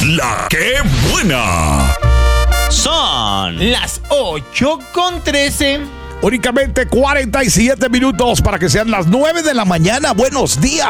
La que buena. Son las 8:13. Únicamente 47 minutos para que sean las 9 de la mañana. Buenos días.